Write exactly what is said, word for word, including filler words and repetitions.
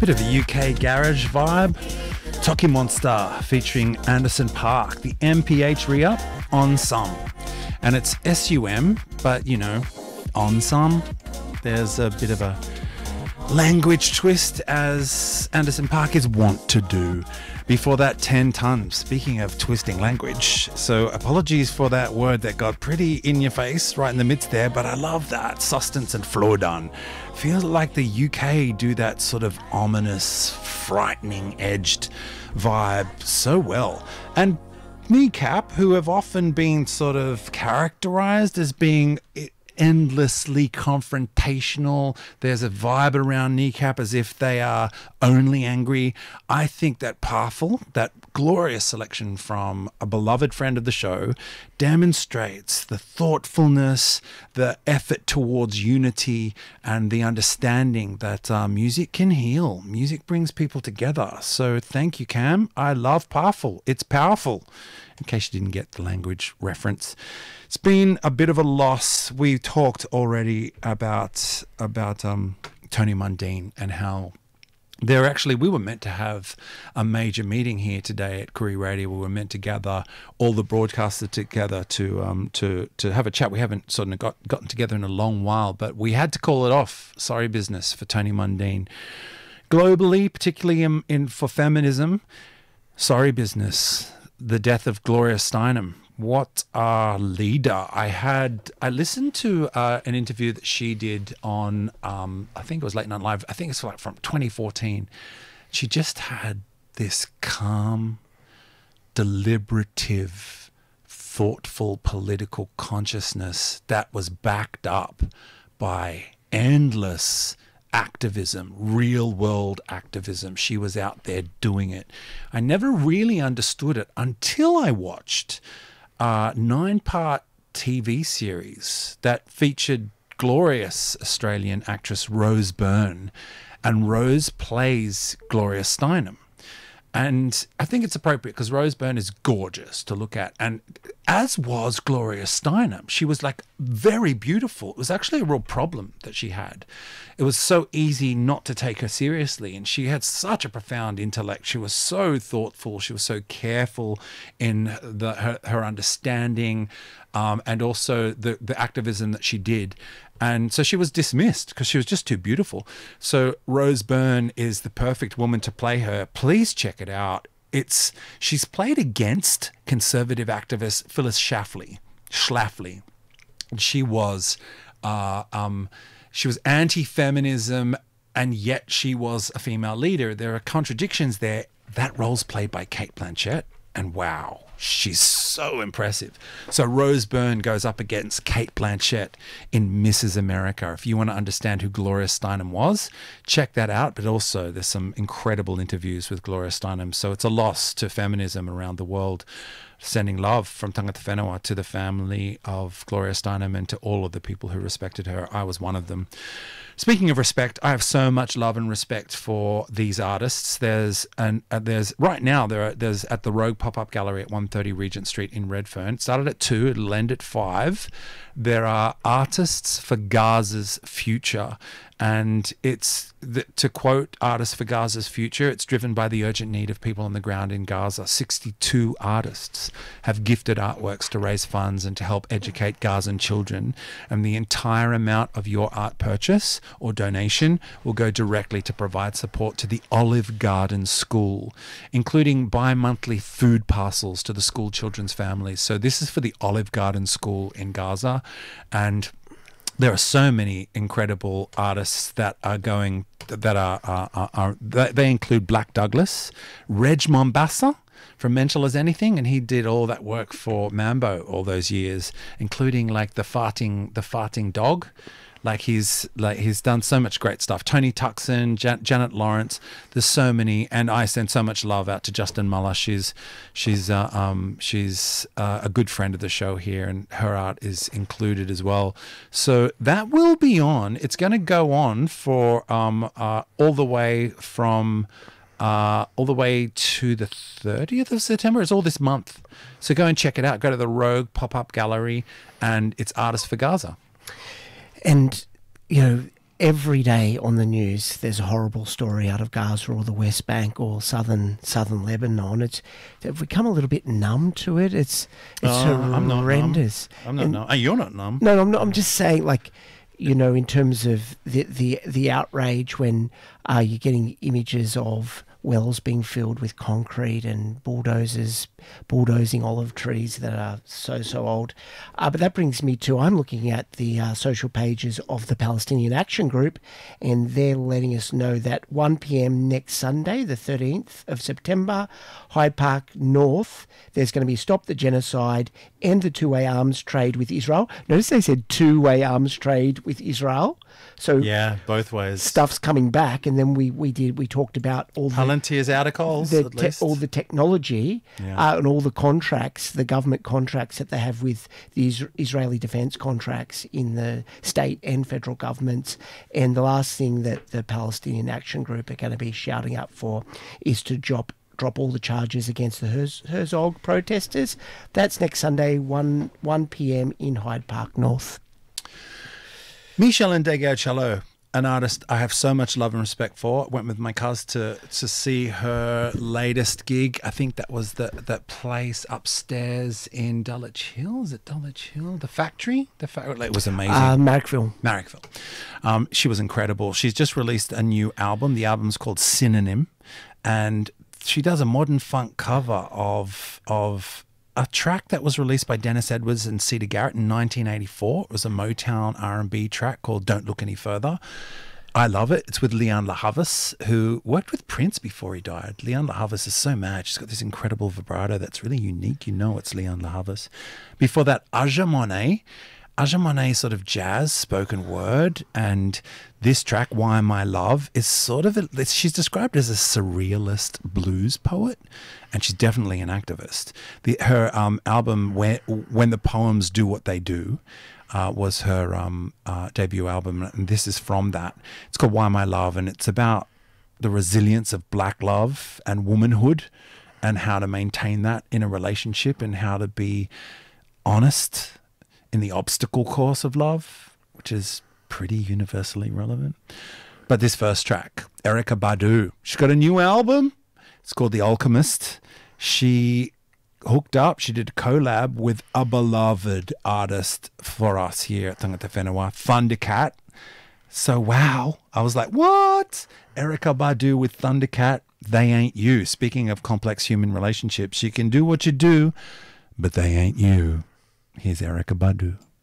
Bit of a U K garage vibe. Toki Monster featuring Anderson .Paak, the M P H re-up on some. And it's S U M, but you know, on some. There's a bit of a language twist, as Anderson .Paak is wont to do. Before that, ten tons. Speaking of twisting language, so apologies for that word that got pretty in your face right in the midst there, but I love that. Sustenance and Flordan. Feels like the U K do that sort of ominous, frightening, edged vibe so well. And Kneecap, who have often been sort of characterized as being endlessly confrontational. There's a vibe around Kneecap as if they are only angry. I think that Powerful, that glorious selection from a beloved friend of the show, demonstrates the thoughtfulness, the effort towards unity, and the understanding that uh, music can heal. Music brings people together. So thank you, Cam. I love Powerful. It's powerful. In case you didn't get the language reference. It's been a bit of a loss. We talked already about about um, Tony Mundine and how there actually, we were meant to have a major meeting here today at Koori Radio. We were meant to gather all the broadcasters together to um, to to have a chat. We haven't sort of got gotten together in a long while, but we had to call it off. Sorry business for Tony Mundine. Globally, particularly in, in for feminism, sorry business. The death of Gloria Steinem. What a leader. I had, I listened to uh, an interview that she did on, um, I think it was Late Night Live. I think it's like from twenty fourteen. She just had this calm, deliberative, thoughtful political consciousness that was backed up by endless activism, real world activism. She was out there doing it. I never really understood it until I watched a nine-part T V series that featured glorious Australian actress Rose Byrne, and Rose plays Gloria Steinem. And I think it's appropriate because Rose Byrne is gorgeous to look at, and as was Gloria Steinem. She was like very beautiful. It was actually a real problem that she had. It was so easy not to take her seriously, and she had such a profound intellect. She was so thoughtful. She was so careful in the, her, her understanding, um, and also the, the activism that she did. And so she was dismissed because she was just too beautiful. So Rose Byrne is the perfect woman to play her. Please check it out. It's she's played against conservative activist Phyllis Schlafly. Schlafly. She was uh, um, she was anti-feminism, and yet she was a female leader. There are contradictions there. That role's played by Cate Blanchett, and wow, she's so impressive. So Rose Byrne goes up against Cate Blanchett in Missus America. If you want to understand who Gloria Steinem was, check that out. But also there's some incredible interviews with Gloria Steinem. So it's a loss to feminism around the world. Sending love from Tangata Whenua to the family of Gloria Steinem and to all of the people who respected her. I was one of them. Speaking of respect, I have so much love and respect for these artists. There's an uh, there's right now there are, there's at the Rogue Pop-Up Gallery at one thirty Regent Street in Redfern. It started at two, it'll end at five. There are Artists for Gaza's Future, and it's the, to quote Artists for Gaza's Future, it's driven by the urgent need of people on the ground in Gaza. sixty-two artists have gifted artworks to raise funds and to help educate Gazan children, and the entire amount of your art purchase or donation will go directly to provide support to the Olive Garden School, including bi-monthly food parcels to the school children's families. So this is for the Olive Garden School in Gaza, and there are so many incredible artists that are going, that are, are, are, are they include Black Douglas, Reg Mombassa from Mental as Anything, and he did all that work for Mambo all those years, including like the farting, the farting dog. Like he's like he's done so much great stuff. Tony Tuxon, Jan- Janet Lawrence. There's so many, and I send so much love out to Justin Muller. She's she's uh, um she's uh, a good friend of the show here, and her art is included as well. So that will be on. It's going to go on for um uh, all the way from uh all the way to the thirtieth of September. It's all this month. So go and check it out. Go to the Rogue Pop-Up Gallery, and it's Artists for Gaza. And, you know, every day on the news there's a horrible story out of Gaza or the West Bank or southern southern Lebanon. It's Have we become a little bit numb to it. It's it's Oh, I'm not horrendous. numb. I'm not And- numb. Oh, you're not numb. No, I'm not. I'm just saying, like, you know, in terms of the the, the outrage when uh, you're getting images of wells being filled with concrete and bulldozers bulldozing olive trees that are so, so old. Uh, but that brings me to, I'm looking at the uh, social pages of the Palestinian Action Group, and they're letting us know that one p.m. next Sunday, the thirteenth of September, Hyde Park North, there's going to be Stop the Genocide and the two-way arms trade with Israel. Notice they said two-way arms trade with Israel. So Yeah, both ways. stuff's coming back, and then we, we did we talked about all the Palantir's articles, the at te- least. all the technology Yeah. uh, and all the contracts, the government contracts that they have with the Is- Israeli defence contracts in the state and federal governments. And the last thing that the Palestinian Action Group are going to be shouting up for is to drop drop all the charges against the Herz- Herzog protesters. That's next Sunday, one one p.m. in Hyde Park North. Michel Ndegeocello, an artist I have so much love and respect for. Went with my cuz to to see her latest gig. I think that was the that place upstairs in Dulwich Hill. Is it Dulwich Hill? The Factory? The fa- It was amazing. Uh, Marrickville. Marrickville. Um, she was incredible. She's just released a new album. The album's called Synonym, and she does a modern funk cover of of a track that was released by Dennis Edwards and Cedar Garrett in nineteen eighty-four. It was a Motown R and B track called Don't Look Any Further. I love it. It's with Leanne LaHavis, who worked with Prince before he died. Leanne LaHavis is so mad. She's got this incredible vibrato that's really unique. You know it's Leanne LaHavis. Before that, Aja Monet. Aja Monet sort of jazz, spoken word, and this track, Why My Love, is sort of, a, it's, she's described as a surrealist blues poet, and she's definitely an activist. The, her um, album, when, when the Poems Do What They Do, uh, was her um, uh, debut album, and this is from that. It's called Why My Love, and it's about the resilience of black love and womanhood and how to maintain that in a relationship and how to be honest in the obstacle course of love, which is pretty universally relevant. But this first track, Erykah Badu, she's got a new album. It's called The Alchemist. She hooked up, she did a collab with a beloved artist for us here at Tangata Whenua, Thundercat. So wow, I was like, what? Erykah Badu with Thundercat, They Ain't You. Speaking of complex human relationships, you can do what you do, but they ain't you. Here's Erykah Badu.